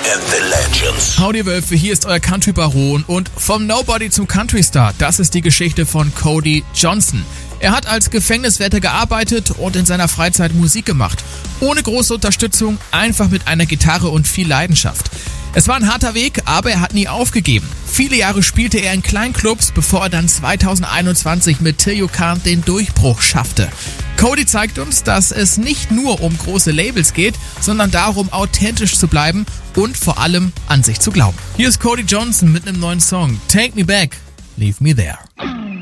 and the Legends. Howdy Wölfe, hier ist euer Country-Baron und vom Nobody zum Country-Star, das ist die Geschichte von Cody Johnson. Er hat als Gefängniswärter gearbeitet und in seiner Freizeit Musik gemacht. Ohne große Unterstützung, einfach mit einer Gitarre und viel Leidenschaft. Es war ein harter Weg, aber er hat nie aufgegeben. Viele Jahre spielte er in kleinen Clubs, bevor er dann 2021 mit Till You Can't den Durchbruch schaffte. Cody zeigt uns, dass es nicht nur um große Labels geht, sondern darum, authentisch zu bleiben und vor allem an sich zu glauben. Hier ist Cody Johnson mit einem neuen Song, Take Me Back, Leave Me There.